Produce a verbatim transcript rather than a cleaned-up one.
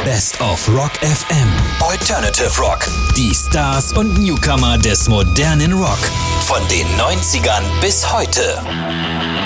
Best of Rock F M. Alternative Rock. Die Stars und Newcomer des modernen Rock. Von den neunzigern bis heute.